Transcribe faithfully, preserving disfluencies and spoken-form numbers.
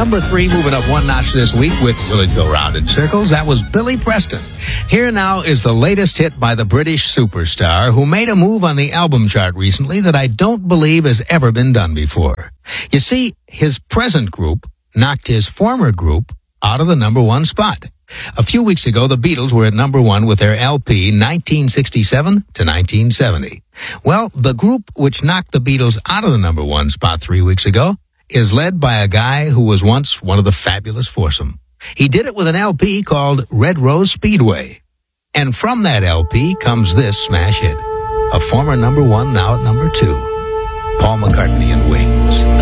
number three, moving up one notch this week with Will It Go Round in Circles. That was Billy Preston. Here now is the latest hit by the British superstar who made a move on the album chart recently that I don't believe has ever been done before. You see, his present group knocked his former group out of the number one spot. A few weeks ago, the Beatles were at number one with their L P nineteen sixty-seven to nineteen seventy. Well, the group which knocked the Beatles out of the number one spot three weeks ago is led by a guy who was once one of the fabulous foursome. He did it with an L P called Red Rose Speedway. And from that L P comes this smash hit. A former number one, now at number two. Paul McCartney and Wings.